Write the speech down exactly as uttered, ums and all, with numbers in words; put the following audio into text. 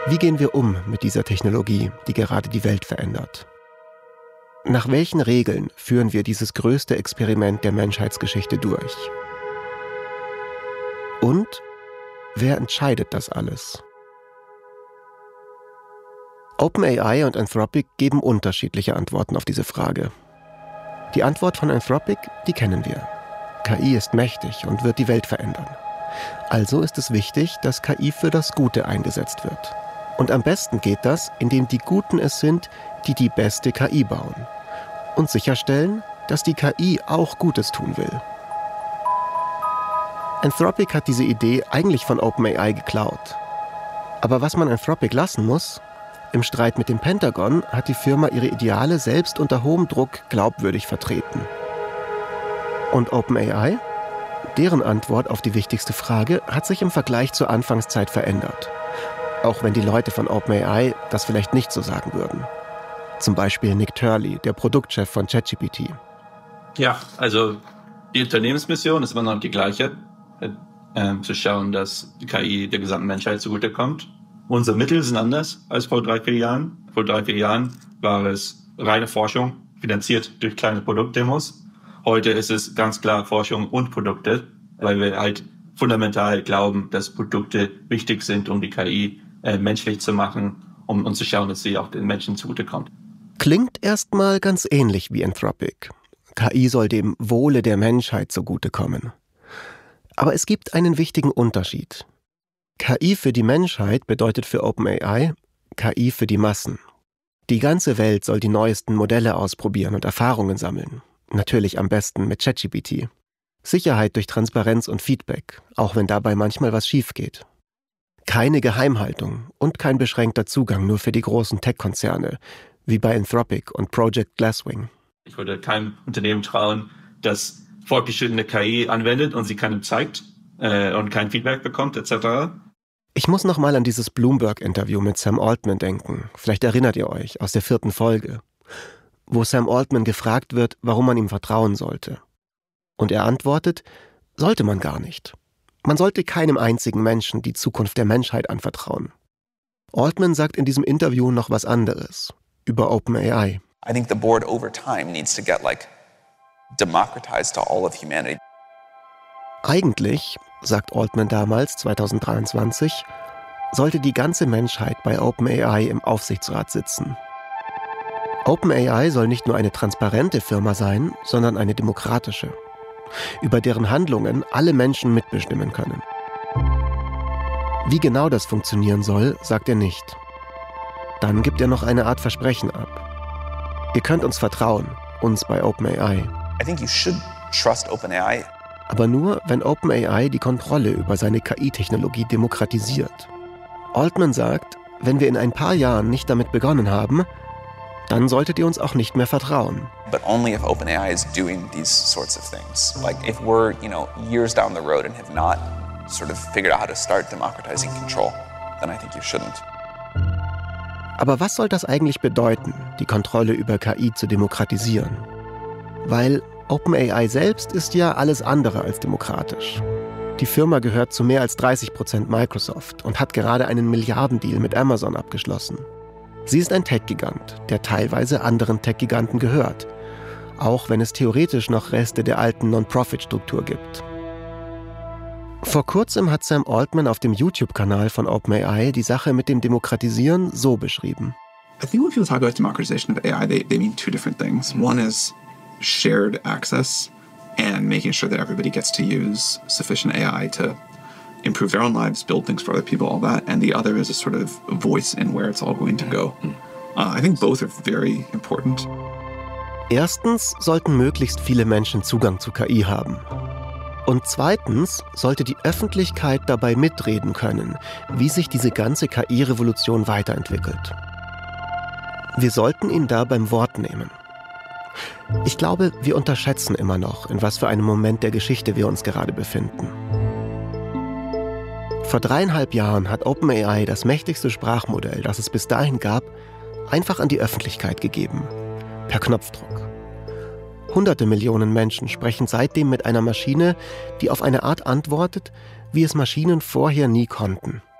Wie gehen wir um mit dieser Technologie, die gerade die Welt verändert? Nach welchen Regeln führen wir dieses größte Experiment der Menschheitsgeschichte durch? Und wer entscheidet das alles? OpenAI und Anthropic geben unterschiedliche Antworten auf diese Frage. Die Antwort von Anthropic, die kennen wir. K I ist mächtig und wird die Welt verändern. Also ist es wichtig, dass K I für das Gute eingesetzt wird. Und am besten geht das, indem die Guten es sind, die die beste K I bauen. Und sicherstellen, dass die K I auch Gutes tun will. Anthropic hat diese Idee eigentlich von OpenAI geklaut. Aber was man Anthropic lassen muss, im Streit mit dem Pentagon hat die Firma ihre Ideale selbst unter hohem Druck glaubwürdig vertreten. Und OpenAI? Deren Antwort auf die wichtigste Frage hat sich im Vergleich zur Anfangszeit verändert. Auch wenn die Leute von OpenAI das vielleicht nicht so sagen würden. Zum Beispiel Nick Turley, der Produktchef von ChatGPT. Ja, also die Unternehmensmission ist immer noch die gleiche. Äh, zu schauen, dass die K I der gesamten Menschheit zugutekommt. Unsere Mittel sind anders als vor drei, vier Jahren. Vor drei, vier Jahren war es reine Forschung, finanziert durch kleine Produktdemos. Heute ist es ganz klar Forschung und Produkte, weil wir halt fundamental glauben, dass Produkte wichtig sind, um die K I äh, menschlich zu machen, um, um zu schauen, dass sie auch den Menschen zugutekommt. Klingt erstmal ganz ähnlich wie Anthropic. K I soll dem Wohle der Menschheit zugutekommen. Aber es gibt einen wichtigen Unterschied. K I für die Menschheit bedeutet für OpenAI K I für die Massen. Die ganze Welt soll die neuesten Modelle ausprobieren und Erfahrungen sammeln. Natürlich am besten mit ChatGPT. Sicherheit durch Transparenz und Feedback, auch wenn dabei manchmal was schief geht. Keine Geheimhaltung und kein beschränkter Zugang nur für die großen Tech-Konzerne, wie bei Anthropic und Project Glasswing. Ich würde keinem Unternehmen trauen, das fortgeschrittene K I anwendet und sie keinem zeigt äh, und kein Feedback bekommt, et cetera. Ich muss noch mal an dieses Bloomberg-Interview mit Sam Altman denken. Vielleicht erinnert ihr euch, aus der vierten Folge. Wo Sam Altman gefragt wird, warum man ihm vertrauen sollte. Und er antwortet, sollte man gar nicht. Man sollte keinem einzigen Menschen die Zukunft der Menschheit anvertrauen. Altman sagt in diesem Interview noch was anderes über OpenAI. I think the board over time needs to get like democratized to all of humanity. Eigentlich, sagt Altman damals, zweitausenddreiundzwanzig, sollte die ganze Menschheit bei OpenAI im Aufsichtsrat sitzen. OpenAI soll nicht nur eine transparente Firma sein, sondern eine demokratische, über deren Handlungen alle Menschen mitbestimmen können. Wie genau das funktionieren soll, sagt er nicht. Dann gibt er noch eine Art Versprechen ab. Ihr könnt uns vertrauen, uns bei OpenAI. I think you should trust OpenAI. Aber nur, wenn OpenAI die Kontrolle über seine K I-Technologie demokratisiert. Altman sagt, wenn wir in ein paar Jahren nicht damit begonnen haben, dann solltet ihr uns auch nicht mehr vertrauen. But only if OpenAI is doing these sorts of things. Like if we're, you know, years down the road and have not sort of figured out how to start democratizing control, then I think you shouldn't. Aber was soll das eigentlich bedeuten, die Kontrolle über K I zu demokratisieren? Weil OpenAI selbst ist ja alles andere als demokratisch. Die Firma gehört zu mehr als dreißig Prozent Microsoft und hat gerade einen Milliardendeal mit Amazon abgeschlossen. Sie ist ein Tech-Gigant, der teilweise anderen Tech-Giganten gehört, auch wenn es theoretisch noch Reste der alten Non-Profit-Struktur gibt. Vor kurzem hat Sam Altman auf dem YouTube-Kanal von OpenAI die Sache mit dem Demokratisieren so beschrieben. I think when people talk about democratization of A I, they, they mean two different things. One is shared access and making sure that everybody gets to use sufficient A I to improve their own lives, build things for other people, all that. And the other is a sort of voice in where it's all going to go. Uh, I think both are very important. Erstens sollten möglichst viele Menschen Zugang zu K I haben. Und zweitens sollte die Öffentlichkeit dabei mitreden können, wie sich diese ganze K I-Revolution weiterentwickelt. Wir sollten ihn da beim Wort nehmen. Ich glaube, wir unterschätzen immer noch, in was für einem Moment der Geschichte wir uns gerade befinden. Vor dreieinhalb Jahren hat OpenAI das mächtigste Sprachmodell, das es bis dahin gab, einfach an die Öffentlichkeit gegeben. Per Knopfdruck. Hunderte Millionen Menschen sprechen seitdem mit einer Maschine, die auf eine Art antwortet, wie es Maschinen vorher nie konnten.